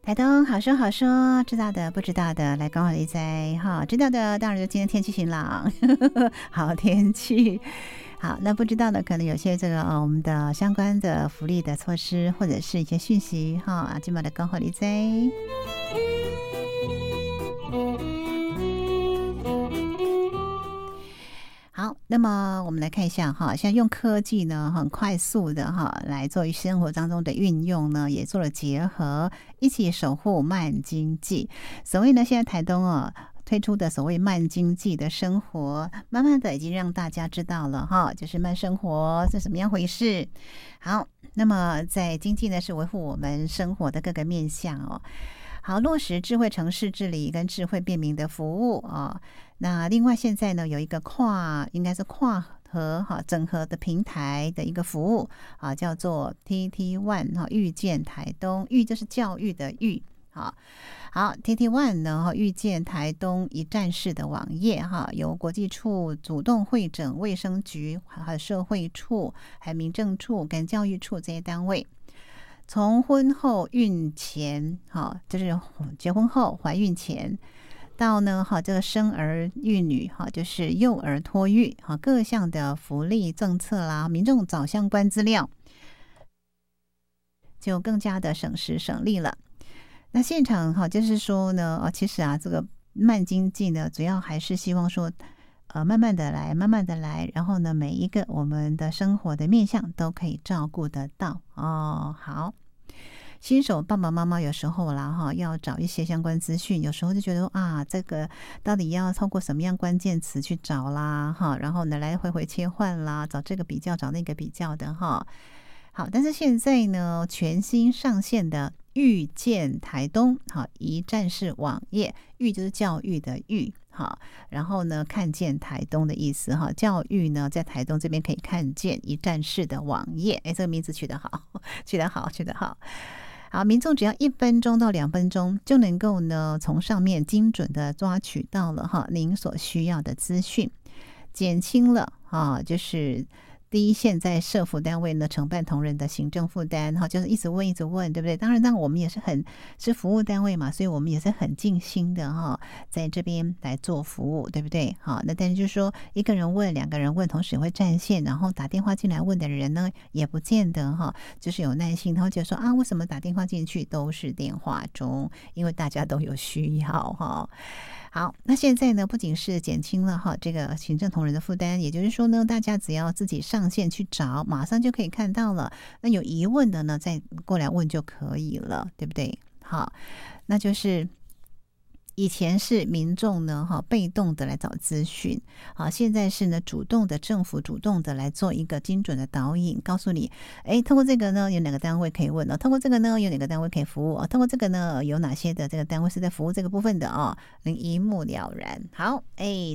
台东好说好说，知道的不知道的来跟我一在哈，知道的当然就今天天气晴朗，好天气。好，那不知道的可能有些这个我们的相关的福利的措施或者是一些讯息哈，今晚的刚好你在。好，那么我们来看一下哈，像用科技呢，很快速的哈来做于生活当中的运用呢，也做了结合，一起守护慢经济。所谓呢，现在台东推出的所谓慢经济的生活，慢慢的已经让大家知道了哈，就是慢生活是什么样回事。好，那么在经济呢，是维护我们生活的各个面向哦。好，落实智慧城市治理跟智慧便民的服务啊。那另外现在呢，有一个应该是跨和整合的平台的一个服务啊，叫做 TT One 哈，遇见台东，遇就是教育的遇。好，TT One 呢遇见台东一站式的网页哈，由国际处主动会诊卫生局、还有社会处、还有民政处跟教育处这些单位。从婚后孕前就是结婚后怀孕前到呢这个生儿育女就是幼儿托育各项的福利政策啦，民众找相关资料就更加的省时省力了。那现场就是说呢其实这个慢经济呢主要还是希望说慢慢的来，然后呢每一个我们的生活的面向都可以照顾得到好，新手爸爸妈妈有时候啦要找一些相关资讯，有时候就觉得这个到底要透过什么样关键词去找啦然后呢来回切换啦，找这个比较找那个比较的好，但是现在呢全新上线的遇见台东一站式网页，遇就是教育的遇然后呢看见台东的意思教育呢在台东这边可以看见一站式的网页，这个名字取得好，取得好。好，民众只要1分钟到2分钟就能够呢从上面精准的抓取到了您所需要的资讯，减轻了就是第一线在社福单位呢承办同仁的行政负担就是一直问，对不对？当然我们也是服务单位嘛，所以我们也是很尽心的在这边来做服务，对不对？那但是就是说一个人问2个人问同时会占线，然后打电话进来问的人呢也不见得就是有耐心，他会觉得说为什么打电话进去都是电话中，因为大家都有需要好，那现在呢不仅是减轻了这个行政同仁的负担，也就是说呢大家只要自己上线去找，马上就可以看到了，那有疑问的呢再过来问就可以了，对不对？好，那就是以前是民众呢被动的来找资讯，现在是呢政府主动的来做一个精准的导引，告诉你透过这个呢有哪个单位可以问透过这个呢有哪个单位可以服务透过这个呢有哪些的这个单位是在服务这个部分的能一目了然。好